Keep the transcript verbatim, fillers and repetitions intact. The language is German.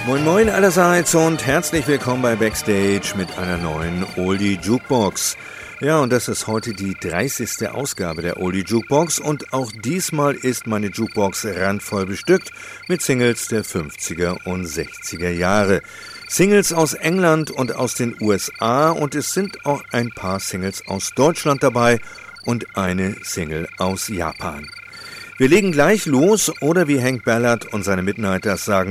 Moin Moin allerseits und herzlich willkommen bei Backstage mit einer neuen Oldie Jukebox. Ja, und das ist heute die dreißigste Ausgabe der Oldie Jukebox und auch diesmal ist meine Jukebox randvoll bestückt mit Singles der fünfziger und sechziger Jahre. Singles aus England und aus den U S A und es sind auch ein paar Singles aus Deutschland dabei und eine Single aus Japan. Wir legen gleich los oder wie Hank Ballard und seine Midnighters sagen,